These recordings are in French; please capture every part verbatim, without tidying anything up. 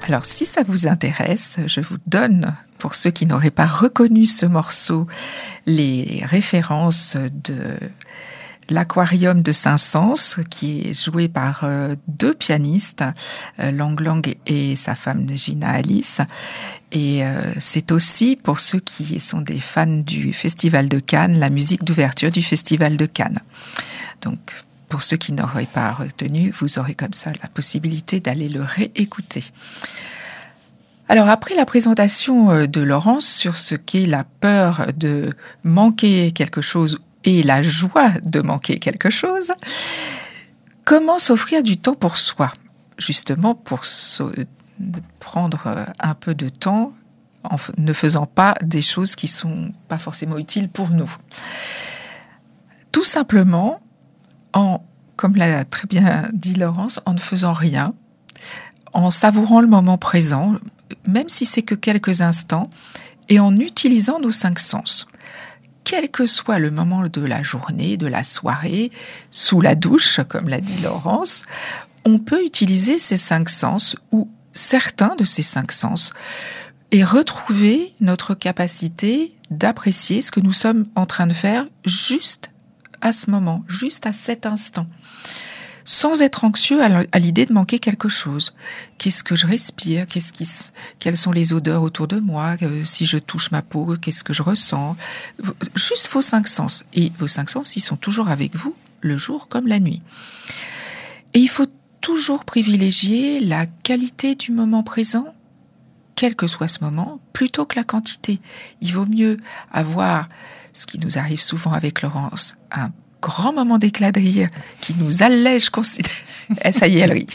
Alors, si ça vous intéresse, je vous donne, pour ceux qui n'auraient pas reconnu ce morceau, les références de l'Aquarium de Saint-Saëns, qui est joué par euh, deux pianistes, euh, Lang Lang et sa femme Gina Alice. Et euh, c'est aussi, pour ceux qui sont des fans du Festival de Cannes, la musique d'ouverture du Festival de Cannes. Donc, pour ceux qui n'auraient pas retenu, vous aurez comme ça la possibilité d'aller le réécouter. Alors, après la présentation de Laurence sur ce qu'est la peur de manquer quelque chose et la joie de manquer quelque chose, comment s'offrir du temps pour soi ? Justement, pour so- prendre un peu de temps en f- ne faisant pas des choses qui sont pas forcément utiles pour nous. Tout simplement, en, comme l'a très bien dit Laurence, en ne faisant rien, en savourant le moment présent, même si c'est que quelques instants, et en utilisant nos cinq sens. Quel que soit le moment de la journée, de la soirée, sous la douche, comme l'a dit Laurence, on peut utiliser ces cinq sens, ou certains de ces cinq sens, et retrouver notre capacité d'apprécier ce que nous sommes en train de faire juste à ce moment, juste à cet instant, sans être anxieux à l'idée de manquer quelque chose. Qu'est-ce que je respire ? Qu'est-ce qui, quelles sont les odeurs autour de moi ? Si je touche ma peau, qu'est-ce que je ressens ? Juste vos cinq sens. Et vos cinq sens, ils sont toujours avec vous, le jour comme la nuit. Et il faut toujours privilégier la qualité du moment présent, quel que soit ce moment, plutôt que la quantité. Il vaut mieux avoir, ce qui nous arrive souvent avec Laurence, un grand moment d'éclat de rire qui nous allège considérablement. Eh, ça y est, elle rit.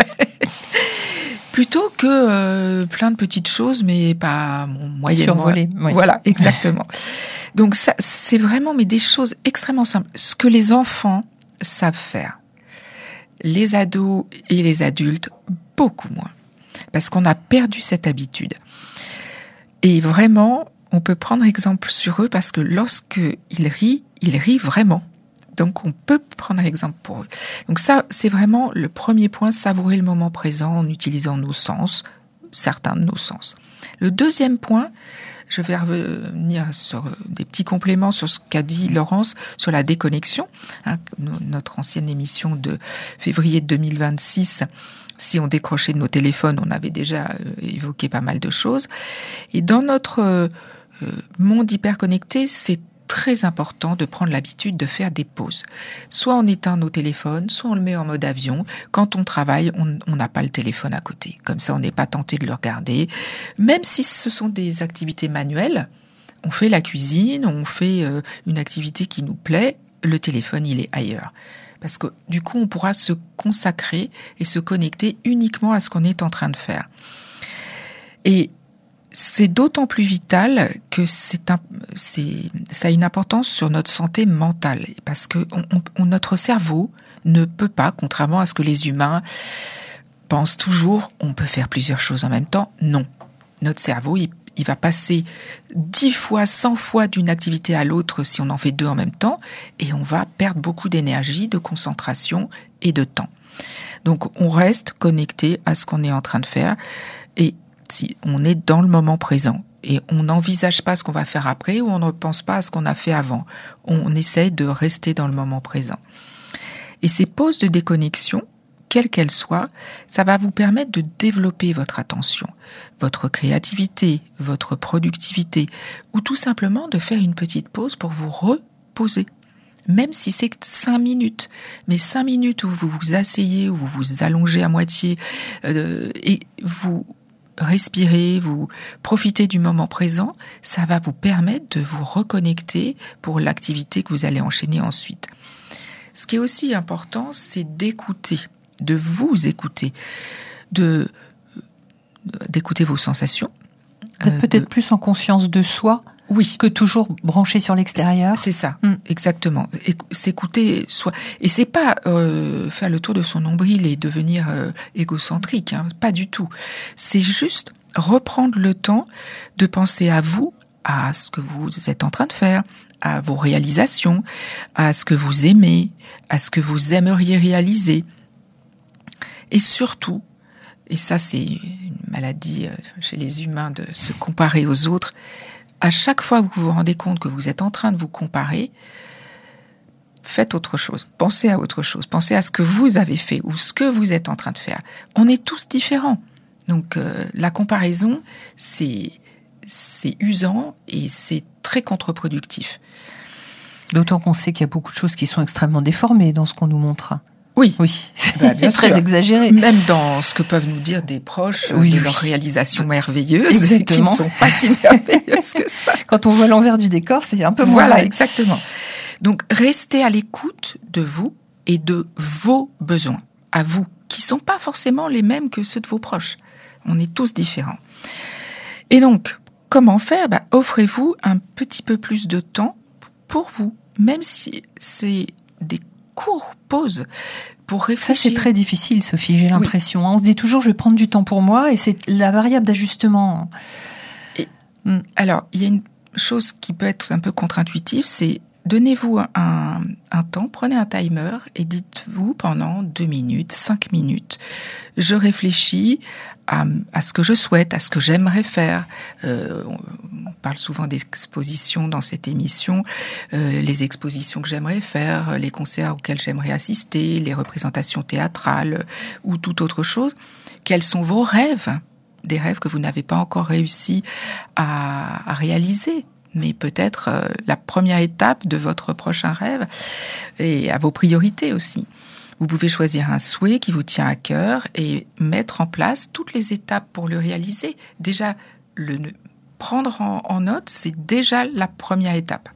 Plutôt que euh, plein de petites choses, mais pas bon, moyennement. Survolées. Oui. Voilà, exactement. Donc ça, c'est vraiment mais des choses extrêmement simples. Ce que les enfants savent faire, les ados et les adultes, beaucoup moins. Parce qu'on a perdu cette habitude. Et vraiment, on peut prendre exemple sur eux parce que lorsqu'ils rient, ils rient vraiment. Donc, on peut prendre exemple pour eux. Donc ça, c'est vraiment le premier point, savourer le moment présent en utilisant nos sens, certains de nos sens. Le deuxième point, je vais revenir sur des petits compléments sur ce qu'a dit Laurence sur la déconnexion. Hein, notre ancienne émission de février deux mille vingt-six, si on décrochait de nos téléphones, on avait déjà euh, évoqué pas mal de choses. Et dans notre euh, monde hyper connecté, c'est très important de prendre l'habitude de faire des pauses. Soit on éteint nos téléphones, soit on le met en mode avion. Quand on travaille, on n'a pas le téléphone à côté. Comme ça, on n'est pas tenté de le regarder. Même si ce sont des activités manuelles, on fait la cuisine, on fait euh, une activité qui nous plaît, le téléphone, il est ailleurs. Parce que du coup, on pourra se consacrer et se connecter uniquement à ce qu'on est en train de faire. Et c'est d'autant plus vital que c'est un, c'est, ça a une importance sur notre santé mentale. Parce que on, on, notre cerveau ne peut pas, contrairement à ce que les humains pensent toujours, on peut faire plusieurs choses en même temps. Non. Notre cerveau, il Il va passer dix fois, cent fois d'une activité à l'autre si on en fait deux en même temps, et on va perdre beaucoup d'énergie, de concentration et de temps. Donc, on reste connecté à ce qu'on est en train de faire, et si on est dans le moment présent, et on n'envisage pas ce qu'on va faire après, ou on ne pense pas à ce qu'on a fait avant. On essaye de rester dans le moment présent. Et ces pauses de déconnexion, quelle qu'elle soit, ça va vous permettre de développer votre attention, votre créativité, votre productivité, ou tout simplement de faire une petite pause pour vous reposer. Même si c'est cinq minutes, mais cinq minutes où vous vous asseyez, où vous vous allongez à moitié, euh, et vous respirez, vous profitez du moment présent, ça va vous permettre de vous reconnecter pour l'activité que vous allez enchaîner ensuite. Ce qui est aussi important, c'est d'écouter. de vous écouter, de d'écouter vos sensations. D'être euh, peut-être de... plus en conscience de soi oui. que toujours branché sur l'extérieur. C'est ça, mm. exactement. Et, s'écouter soi. Et c'est pas euh, faire le tour de son nombril et devenir euh, égocentrique, hein, pas du tout. C'est juste reprendre le temps de penser à vous, à ce que vous êtes en train de faire, à vos réalisations, à ce que vous aimez, à ce que vous aimeriez réaliser. Et surtout, et ça c'est une maladie chez les humains de se comparer aux autres, à chaque fois que vous vous rendez compte que vous êtes en train de vous comparer, faites autre chose, pensez à autre chose, pensez à ce que vous avez fait ou ce que vous êtes en train de faire. On est tous différents. Donc euh, la comparaison, c'est, c'est usant et c'est très contre-productif. D'autant qu'on sait qu'il y a beaucoup de choses qui sont extrêmement déformées dans ce qu'on nous montre. Oui, oui, bah, bien très sûr. exagéré. Même dans ce que peuvent nous dire des proches oui, de oui. leurs réalisations merveilleuses, exactement. qui ne sont pas si merveilleuses que ça. Quand on voit l'envers du décor, c'est un peu moins Voilà, mal. exactement. Donc, restez à l'écoute de vous et de vos besoins, à vous, qui ne sont pas forcément les mêmes que ceux de vos proches. On est tous différents. Et donc, comment faire ? Bah, offrez-vous un petit peu plus de temps pour vous, même si c'est des courtes pauses pour réfléchir. Ça, c'est très difficile, Sophie, j'ai l'impression. Oui. On se dit toujours, je vais prendre du temps pour moi, et c'est la variable d'ajustement. Et, mm. Alors, il y a une chose qui peut être un peu contre-intuitive, c'est donnez-vous un, un temps, prenez un timer et dites-vous pendant deux minutes, cinq minutes, je réfléchis à, à ce que je souhaite, à ce que j'aimerais faire. Euh, on parle souvent d'expositions dans cette émission, euh, les expositions que j'aimerais faire, les concerts auxquels j'aimerais assister, les représentations théâtrales ou toute autre chose. Quels sont vos rêves ? Des rêves que vous n'avez pas encore réussi à, à réaliser, mais peut-être euh, la première étape de votre prochain rêve et à vos priorités aussi. Vous pouvez choisir un souhait qui vous tient à cœur et mettre en place toutes les étapes pour le réaliser. Déjà, le prendre en, en note, c'est déjà la première étape.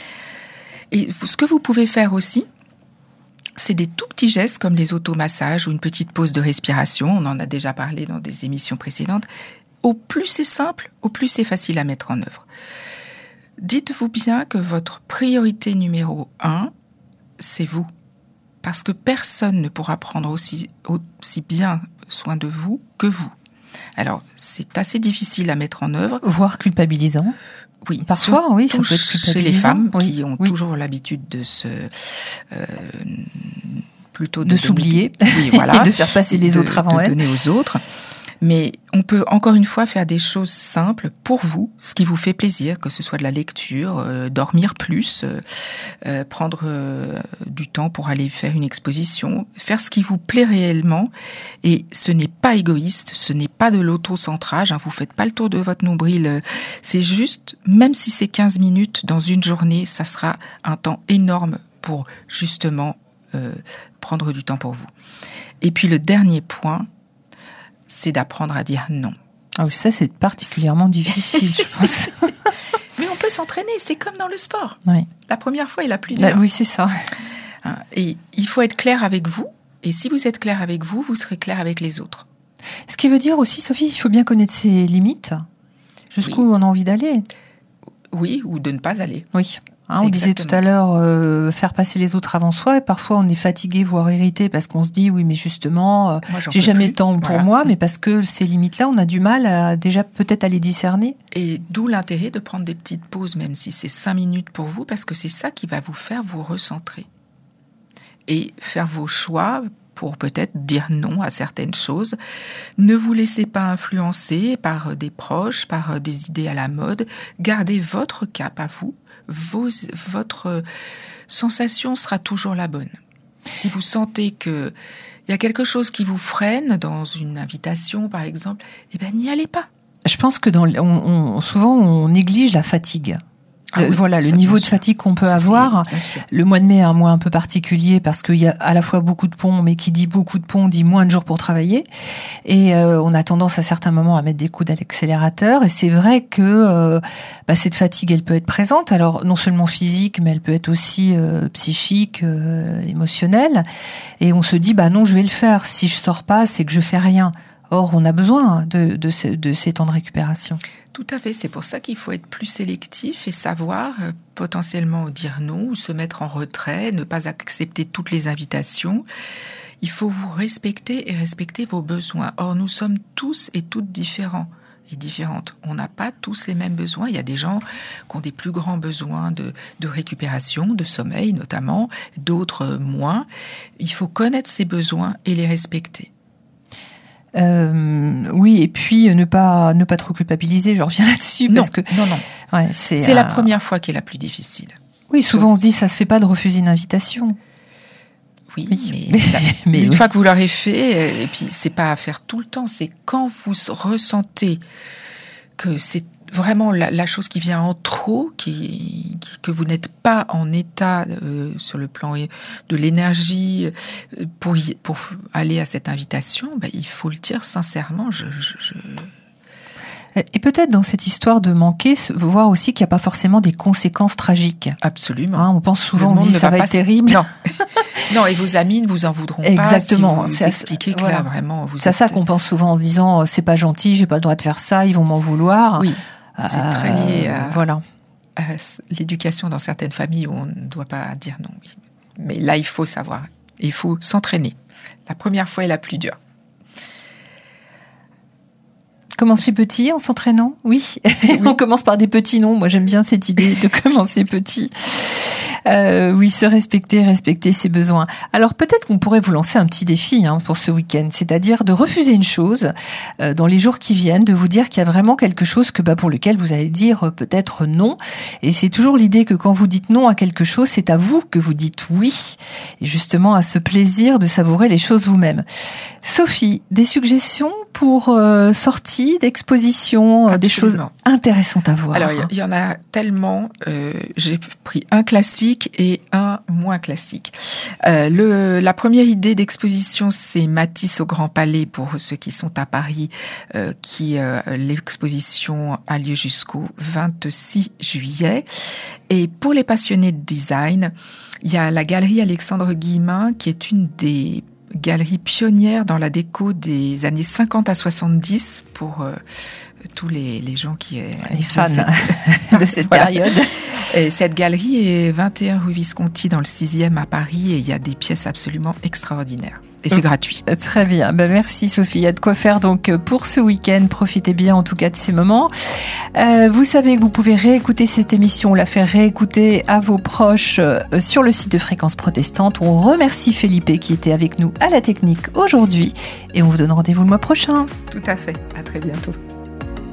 Et ce que vous pouvez faire aussi, c'est des tout petits gestes comme les automassages ou une petite pause de respiration. On en a déjà parlé dans des émissions précédentes. Au plus c'est simple, au plus c'est facile à mettre en œuvre. Dites-vous bien que votre priorité numéro un, c'est vous. Parce que personne ne pourra prendre aussi, aussi bien soin de vous que vous. Alors, c'est assez difficile à mettre en œuvre. Voire culpabilisant. Oui, parfois, oui, ça peut être culpabilisant. Chez les femmes oui, qui ont oui. toujours l'habitude de se... Euh, plutôt de, de s'oublier, donner, oui, voilà, de faire passer les de, autres avant de elles. donner aux autres. Mais on peut encore une fois faire des choses simples pour vous, ce qui vous fait plaisir, que ce soit de la lecture, euh, dormir plus, euh, euh, prendre euh, du temps pour aller faire une exposition, faire ce qui vous plaît réellement. Et ce n'est pas égoïste, ce n'est pas de l'autocentrage, hein, vous faites pas le tour de votre nombril. C'est juste, même si c'est quinze minutes dans une journée, ça sera un temps énorme pour justement euh, prendre du temps pour vous. Et puis le dernier point, c'est d'apprendre à dire non. Ah oui, ça, c'est particulièrement difficile, je pense. Mais on peut s'entraîner, c'est comme dans le sport. Oui. La première fois est la plus dure. dure. Oui, c'est ça. Et il faut être clair avec vous. Et si vous êtes clair avec vous, vous serez clair avec les autres. Ce qui veut dire aussi, Sophie, il faut bien connaître ses limites. Jusqu'où oui. on a envie d'aller. Oui, ou de ne pas aller. Oui. Hein, on disait tout à l'heure, euh, faire passer les autres avant soi, et parfois on est fatigué, voire irrité, parce qu'on se dit, oui, mais justement, euh, moi, j'ai jamais le temps pour voilà. moi, mais parce que ces limites-là, on a du mal à déjà peut-être à les discerner. Et d'où l'intérêt de prendre des petites pauses, même si c'est cinq minutes pour vous, parce que c'est ça qui va vous faire vous recentrer. Et faire vos choix pour peut-être dire non à certaines choses. Ne vous laissez pas influencer par des proches, par des idées à la mode. Gardez votre cap à vous. Vos, votre sensation sera toujours la bonne. Si vous sentez qu'il y a quelque chose qui vous freine dans une invitation, par exemple, eh ben, n'y allez pas. Je pense que dans, on, on, souvent, on néglige la fatigue. Ah oui, voilà, le niveau de fatigue qu'on peut ça, avoir. Le mois de mai est un mois un peu particulier parce qu'il y a à la fois beaucoup de ponts, mais qui dit beaucoup de ponts dit moins de jours pour travailler. Et euh, on a tendance à certains moments à mettre des coudes à l'accélérateur. Et c'est vrai que euh, bah, cette fatigue, elle peut être présente. Alors non seulement physique, mais elle peut être aussi euh, psychique, euh, émotionnelle. Et on se dit, bah non, je vais le faire. Si je sors pas, c'est que je fais rien. Or, on a besoin de, de, ce, de ces temps de récupération. Tout à fait, c'est pour ça qu'il faut être plus sélectif et savoir euh, potentiellement dire non ou se mettre en retrait, ne pas accepter toutes les invitations. Il faut vous respecter et respecter vos besoins. Or, nous sommes tous et toutes différents et différentes. On n'a pas tous les mêmes besoins. Il y a des gens qui ont des plus grands besoins de, de récupération, de sommeil notamment, d'autres moins. Il faut connaître ces besoins et les respecter. Euh, oui, et puis ne pas ne pas trop culpabiliser. Je reviens là-dessus non, parce que non, non. Ouais, c'est c'est euh... la première fois qui est la plus difficile. Oui, souvent on se dit ça se fait pas de refuser une invitation. Oui, oui. mais, mais, mais une oui. fois que vous l'aurez fait, et puis c'est pas à faire tout le temps, c'est quand vous ressentez que c'est vraiment la, la chose qui vient en trop, qui, qui, que vous n'êtes pas en état euh, sur le plan de l'énergie pour, y, pour aller à cette invitation, ben, il faut le dire sincèrement. Je, je, je... Et peut-être dans cette histoire de manquer, voir aussi qu'il n'y a pas forcément des conséquences tragiques. Absolument. Hein, on pense souvent, on se dit ça va, va être terrible. Non. Non, et vos amis ne vous en voudront Exactement. pas si vous, vous expliquez que voilà. là, vraiment, vous C'est êtes... ça qu'on pense souvent en se disant, c'est pas gentil, j'ai pas le droit de faire ça, ils vont m'en vouloir. Oui, c'est euh, très lié à, voilà. à l'éducation dans certaines familles où on ne doit pas dire non. Oui. Mais là, il faut savoir, il faut s'entraîner. La première fois est la plus dure. Commencer petit en s'entraînant, oui. oui. On commence par des petits noms. Moi, j'aime bien cette idée de commencer petit. Euh, oui, se respecter, respecter ses besoins. Alors peut-être qu'on pourrait vous lancer un petit défi hein, pour ce week-end, c'est-à-dire de refuser une chose euh, dans les jours qui viennent, de vous dire qu'il y a vraiment quelque chose que bah, pour lequel vous allez dire euh, peut-être non. Et c'est toujours l'idée que quand vous dites non à quelque chose, c'est à vous que vous dites oui. Et justement à ce plaisir de savourer les choses vous-même. Sophie, des suggestions pour euh, sorties d'expositions, euh, des choses intéressantes à voir? Alors, il y, y en a tellement. Euh, j'ai pris un classique et un moins classique. Euh, le, la première idée d'exposition, c'est Matisse au Grand Palais pour ceux qui sont à Paris, euh, qui euh, l'exposition a lieu jusqu'au vingt-six juillet. Et pour les passionnés de design, il y a la galerie Alexandre Guillemin, qui est une des galeries pionnières dans la déco des années cinquante à soixante-dix pour euh, tous les, les gens qui... Les fans cette... de cette voilà. période. Et cette galerie est vingt et un rue Visconti dans le sixième à Paris et il y a des pièces absolument extraordinaires. Et c'est gratuit. Très bien. Ben merci Sophie. Il y a de quoi faire donc pour ce week-end. Profitez bien en tout cas de ces moments. Euh, vous savez que vous pouvez réécouter cette émission, la faire réécouter à vos proches euh, sur le site de Fréquence Protestante. On remercie Felipe qui était avec nous à la technique aujourd'hui et on vous donne rendez-vous le mois prochain. Tout à fait. À très bientôt.